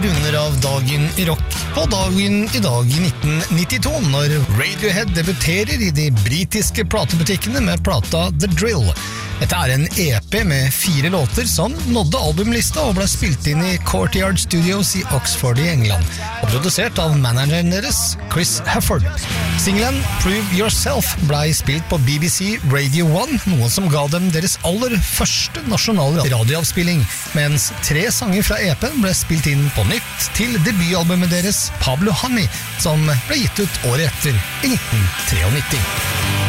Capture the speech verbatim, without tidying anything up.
runder av dagen i rock på dagen i dag i nitten nittito, når Radiohead debuterer i de britiske platebutikkene med plata The Drill. Dette er en E P med fire låter som nådde albumlista og ble spilt inn i Courtyard Studios i Oxford i England, og produsert av manageren deres, Chris Hafford. Singelen Prove Yourself ble spilt på B B C Radio one, noe som ga dem deres aller første nasjonale radioavspilling, mens tre sanger fra E P-en ble spilt inn på nytt til debutalbumet deres Pablo Honey, som ble gitt ut året etter i nitten nittini-tre.